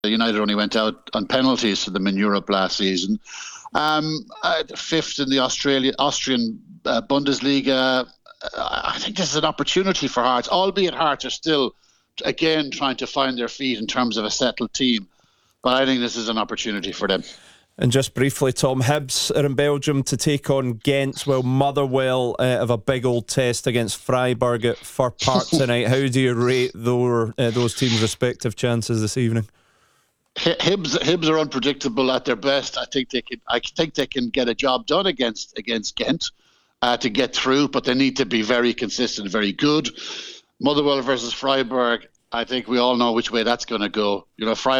United only went out on penalties to them in Europe last season. Fifth in the Austrian Bundesliga. I think this is an opportunity for Hearts, albeit Hearts are still, again, trying to find their feet in terms of a settled team. But I think this is an opportunity for them. And just briefly, Tom, Hibs are in Belgium to take on Ghent, while Motherwell have a big old test against Freiburg at Fir Park tonight. How do you rate those teams' respective chances this evening? Hibs are unpredictable at their best. I think they can get a job done against Ghent to get through, but they need to be very consistent, very good. Motherwell versus Freiburg, I think we all know which way that's going to go. Freiburg